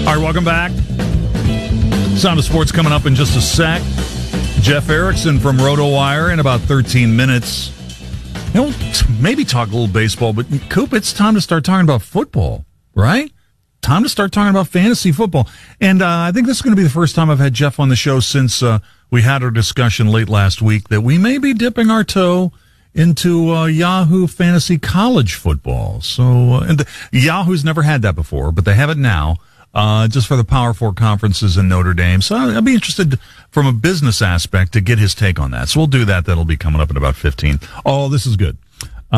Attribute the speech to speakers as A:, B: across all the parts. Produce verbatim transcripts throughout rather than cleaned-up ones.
A: All right, welcome back. Sound of Sports coming up in just a sec. Jeff Erickson from RotoWire in about thirteen minutes. You know, maybe talk a little baseball, but Coop, it's time to start talking about football, right? Time to start talking about fantasy football. And uh, I think this is going to be the first time I've had Jeff on the show since uh, we had our discussion late last week that we may be dipping our toe into uh, Yahoo Fantasy College Football. So uh, and the, Yahoo's never had that before, but they have it now. Uh, just for the Power Four conferences in Notre Dame. So I'd be interested from a business aspect to get his take on that. So we'll do that. That'll be coming up in about fifteen. Oh, this is good.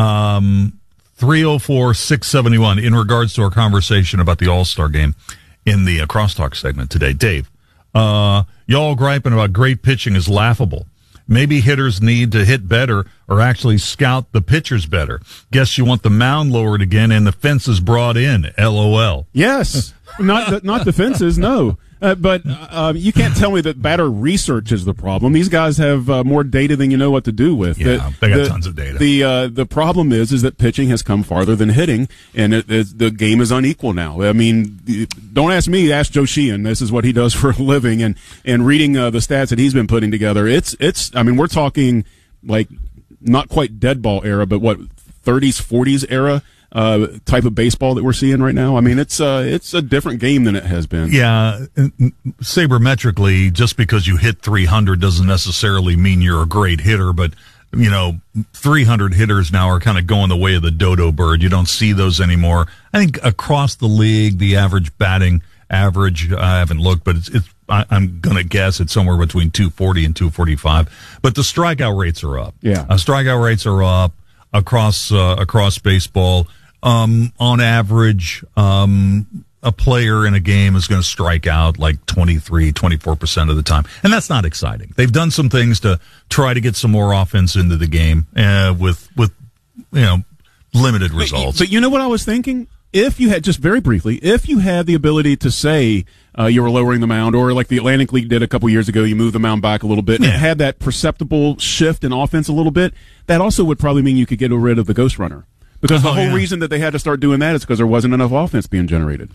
A: Um, three oh four, six seventy-one in regards to our conversation about the All-Star game in the uh, Crosstalk segment today. Dave, uh, y'all griping about great pitching is laughable. Maybe hitters need to hit better or actually scout the pitchers better. Guess you want the mound lowered again and the fences brought in. L O L.
B: Yes. Not the, not the fences, no. Uh, but uh, you can't tell me that batter research is the problem. These guys have uh, more data than you know what to do with.
A: Yeah,
B: the,
A: they got
B: the,
A: tons of data.
B: The uh, the problem is is that pitching has come farther than hitting, and it, it, the game is unequal now. I mean, don't ask me, ask Joe Sheehan. This is what he does for a living, and and reading uh, the stats that he's been putting together. It's it's. I mean, we're talking like not quite dead ball era, but what thirties, forties era. Uh, type of baseball that we're seeing right now. I mean, it's uh, it's a different game than it has been.
A: Yeah, sabermetrically, just because you hit three hundred doesn't necessarily mean you're a great hitter, but, you know, three hundred hitters now are kind of going the way of the dodo bird. You don't see those anymore. I think across the league, the average batting average, I haven't looked, but it's, it's I, I'm going to guess it's somewhere between two forty and two forty-five. But the strikeout rates are up.
B: Yeah.
A: Uh, strikeout rates are up across uh, across baseball. Um, on average, um, a player in a game is going to strike out like twenty-three, twenty-four percent of the time. And that's not exciting. They've done some things to try to get some more offense into the game, uh, with, with, you know, limited results.
B: But you know what I was thinking? If you had, just very briefly, if you had the ability to say uh, you were lowering the mound, or like the Atlantic League did a couple years ago, you moved the mound back a little bit, and
A: yeah.
B: it had that perceptible shift in offense a little bit, that also would probably mean you could get rid of the ghost runner. Because the
A: oh,
B: whole
A: yeah.
B: reason that they had to start doing that is because there wasn't enough offense being generated.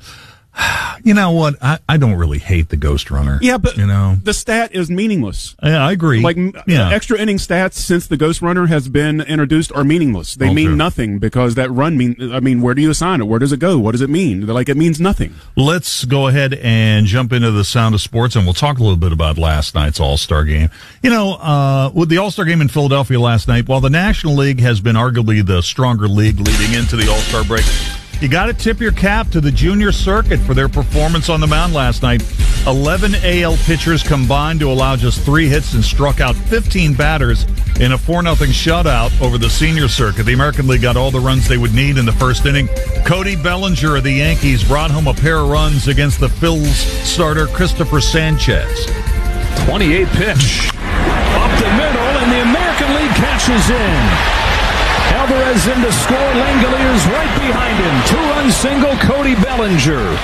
A: You know what? I, I don't really hate the ghost runner.
B: Yeah, but
A: you know,
B: the stat is meaningless.
A: Yeah, I agree.
B: Like
A: yeah.
B: extra inning stats since the ghost runner has been introduced are meaningless. They
A: Okay.
B: mean nothing because that run mean. I mean, where do you assign it? Where does it go? What does it mean? Like it means nothing.
A: Let's go ahead and jump into the Sound of Sports, and we'll talk a little bit about last night's All-Star game. You know, uh, with the All-Star game in Philadelphia last night, while the National League has been arguably the stronger league leading into the All-Star break, you got to tip your cap to the junior circuit for their performance on the mound last night. eleven A L pitchers combined to allow just three hits and struck out fifteen batters in a four nothing shutout over the senior circuit. The American League got all the runs they would need in the first inning. Cody Bellinger of the Yankees brought home a pair of runs against the Phils starter Christopher Sanchez.
C: twenty-eight pitch. Up the middle, and the American League catches in. Alvarez in to score. Langoliers right behind him. Two-run single, Cody Bellinger.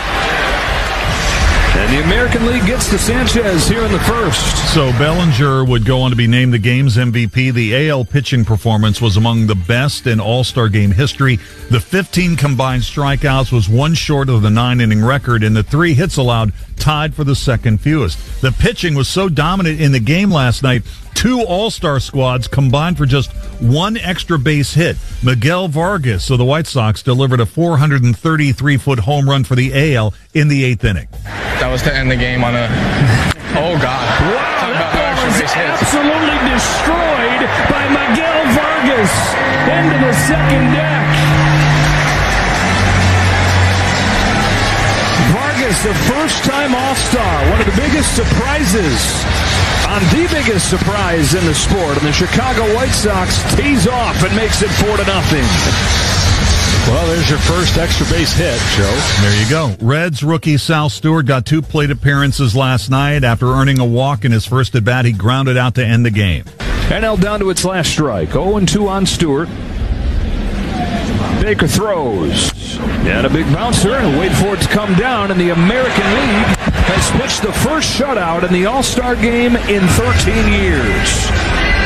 C: And the American League gets to Sanchez here in the first.
A: So Bellinger would go on to be named the game's M V P. The A L pitching performance was among the best in All-Star game history. The fifteen combined strikeouts was one short of the nine-inning record, and the three hits allowed tied for the second fewest. The pitching was so dominant in the game last night, two All-Star squads combined for just one extra base hit. Miguel Vargas of the White Sox delivered a four hundred thirty-three foot home run for the A L in the eighth inning.
D: That was to end the game on a... Oh, God.
C: Wow, that ball is absolutely destroyed by Miguel Vargas into the second deck. Vargas, the first-time All-Star, one of the biggest surprises on the biggest surprise in the sport. And the Chicago White Sox tees off and makes it four to nothing.
E: Well, there's your first extra base hit, Joe.
A: There you go. Reds rookie Sal Stewart got two plate appearances last night. After earning a walk in his first at-bat, he grounded out to end the game.
C: N L down to its last strike. oh and two on Stewart. Baker throws. And a big bouncer, and wait for it to come down. And the American League has pitched the first shutout in the All-Star game in thirteen years.